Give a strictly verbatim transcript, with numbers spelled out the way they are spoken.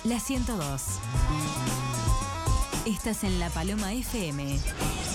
La ciento dos. Estás en La Paloma F M.